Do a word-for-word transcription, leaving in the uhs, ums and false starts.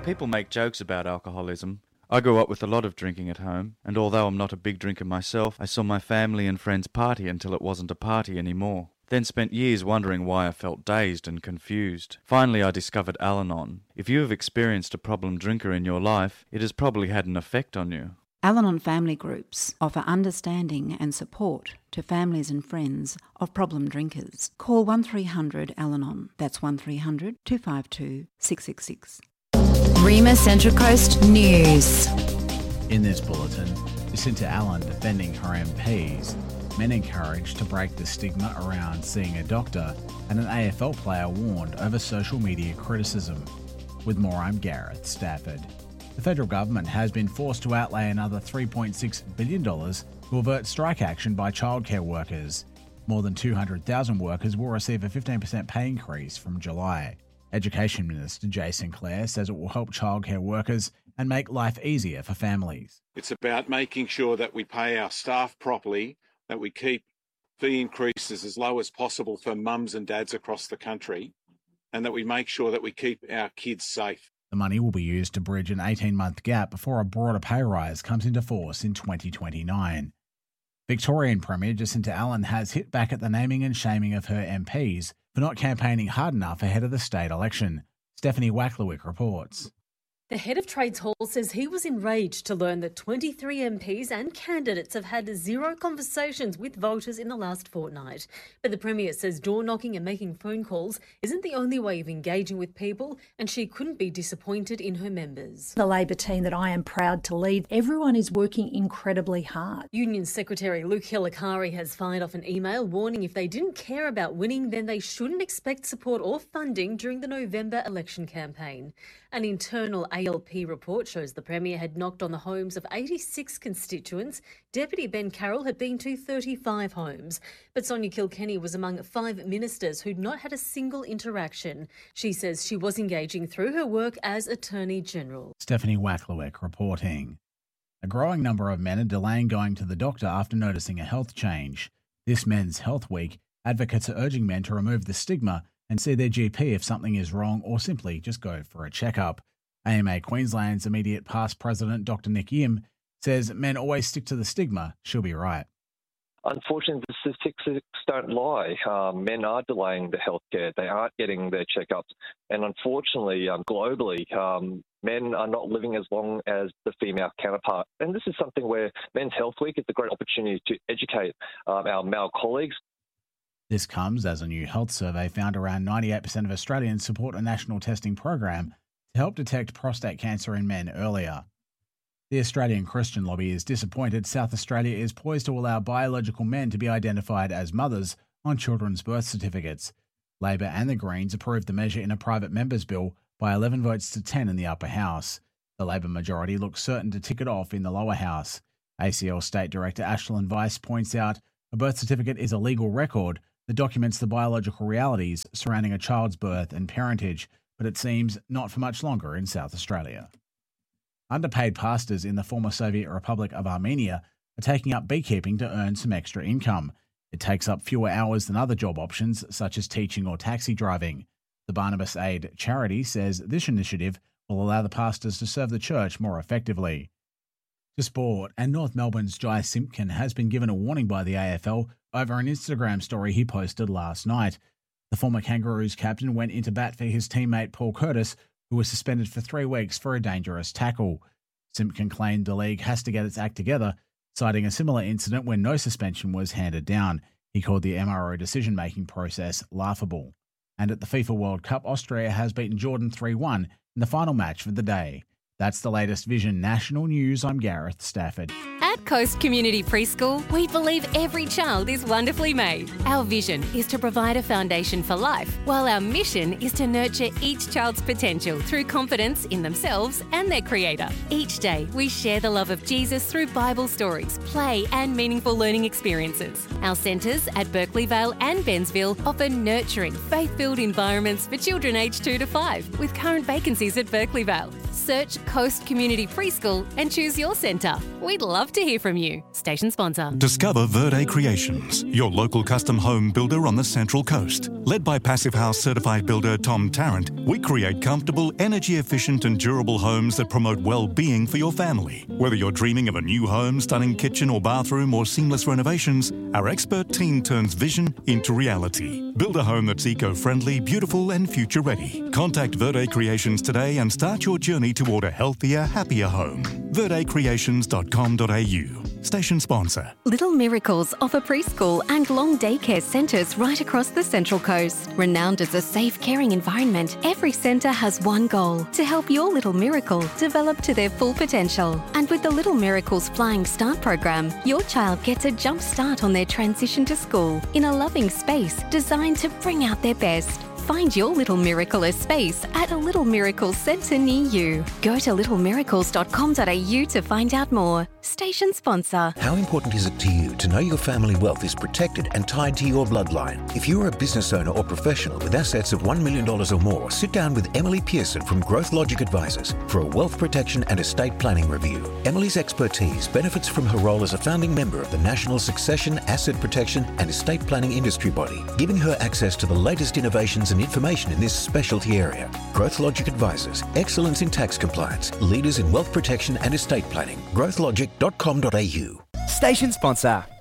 People make jokes about alcoholism. I grew up with a lot of drinking at home, and although I'm not a big drinker myself, I saw my family and friends party until it wasn't a party anymore. Then spent years wondering why I felt dazed and confused. Finally, I discovered Al-Anon. If you have experienced a problem drinker in your life, it has probably had an effect on you. Al-Anon family groups offer understanding and support to families and friends of problem drinkers. Call one three hundred Al-Anon. That's one three hundred two five two six six six. Rima Central Coast News. In this bulletin, Jacinta Allen defending her M Ps, men encouraged to break the stigma around seeing a doctor, and an A F L player warned over social media criticism. With more, I'm Gareth Stafford. The federal government has been forced to outlay another three point six billion dollars to avert strike action by childcare workers. More than two hundred thousand workers will receive a fifteen percent pay increase from July. Education Minister Jason Clare says it will help childcare workers and make life easier for families. It's about making sure that we pay our staff properly, that we keep fee increases as low as possible for mums and dads across the country, and that we make sure that we keep our kids safe. The money will be used to bridge an eighteen-month gap before a broader pay rise comes into force in twenty twenty-nine. Victorian Premier Jacinta Allen has hit back at the naming and shaming of her M Ps for not campaigning hard enough ahead of the state election. Stephanie Wacklewick reports. The head of Trades Hall says he was enraged to learn that twenty-three M Ps and candidates have had zero conversations with voters in the last fortnight. But the Premier says door knocking and making phone calls isn't the only way of engaging with people, and she couldn't be disappointed in her members. The Labor team that I am proud to lead, everyone is working incredibly hard. Union Secretary Luke Hilakari has fired off an email warning if they didn't care about winning, then they shouldn't expect support or funding during the November election campaign. An internal A L P report shows the Premier had knocked on the homes of eighty-six constituents. Deputy Ben Carroll had been to thirty-five homes. But Sonia Kilkenny was among five ministers who'd not had a single interaction. She says she was engaging through her work as Attorney General. Stephanie Wacklewick reporting. A growing number of men are delaying going to the doctor after noticing a health change. This Men's Health Week, advocates are urging men to remove the stigma and see their G P if something is wrong, or simply just go for a checkup. A M A Queensland's immediate past president, Doctor Nick Yim, says men always stick to the stigma. She'll be right. Unfortunately, the statistics don't lie. Um, men are delaying the healthcare. They aren't getting their checkups. And unfortunately, um, globally, um, men are not living as long as the female counterpart. And this is something where Men's Health Week is a great opportunity to educate um, our male colleagues. This comes as a new health survey found around ninety-eight percent of Australians support a national testing program to help detect prostate cancer in men earlier. The Australian Christian Lobby is disappointed South Australia is poised to allow biological men to be identified as mothers on children's birth certificates. Labor and the Greens approved the measure in a private member's bill by eleven votes to ten in the upper house. The Labor majority looks certain to tick it off in the lower house. A C L State Director Ashlyn Weiss points out a birth certificate is a legal record that documents the biological realities surrounding a child's birth and parentage, but it seems not for much longer in South Australia. Underpaid pastors in the former Soviet Republic of Armenia are taking up beekeeping to earn some extra income. It takes up fewer hours than other job options, such as teaching or taxi driving. The Barnabas Aid charity says this initiative will allow the pastors to serve the church more effectively. To sport, and North Melbourne's Jai Simpkin has been given a warning by the A F L over an Instagram story he posted last night. The former Kangaroos captain went into bat for his teammate Paul Curtis, who was suspended for three weeks for a dangerous tackle. Simpkin claimed the league has to get its act together, citing a similar incident when no suspension was handed down. He called the M R O decision-making process laughable. And at the FIFA World Cup, Austria has beaten Jordan three one in the final match for the day. That's the latest Vision National News. I'm Gareth Stafford. At Coast Community Preschool, we believe every child is wonderfully made. Our vision is to provide a foundation for life, while our mission is to nurture each child's potential through confidence in themselves and their Creator. Each day, we share the love of Jesus through Bible stories, play and meaningful learning experiences. Our centres at Berkeley Vale and Bensville offer nurturing, faith-filled environments for children aged two to five, with current vacancies at Berkeley Vale. Search Coast Community Preschool and choose your centre. We'd love to hear from you. Station sponsor. Discover Verde Creations, your local custom home builder on the Central Coast. Led by Passive House certified builder Tom Tarrant, we create comfortable, energy-efficient and durable homes that promote well-being for your family. Whether you're dreaming of a new home, stunning kitchen or bathroom or seamless renovations, our expert team turns vision into reality. Build a home that's eco-friendly, beautiful and future-ready. Contact Verde Creations today and start your journey toward a healthier, happier home. verde creations dot com dot a u. Station sponsor. Little Miracles offer preschool and long daycare centres right across the Central Coast. Renowned as a safe, caring environment, every centre has one goal: to help your little miracle develop to their full potential. And with the Little Miracles Flying Start program, your child gets a jump start on their transition to school in a loving space designed to bring out their best. Find your Little Miracle space at a Little Miracles centre near you. Go to little miracles dot com dot a u to find out more. Station sponsor. How important is it to you to know your family wealth is protected and tied to your bloodline? If you are a business owner or professional with assets of one million dollars or more, sit down with Emily Pearson from Growth Logic Advisors for a wealth protection and estate planning review. Emily's expertise benefits from her role as a founding member of the National Succession, Asset Protection and Estate Planning Industry Body, giving her access to the latest innovations and information in this specialty area. Growth Logic Advisors, excellence in tax compliance, leaders in wealth protection and estate planning. growth logic dot com dot a u. Station sponsor.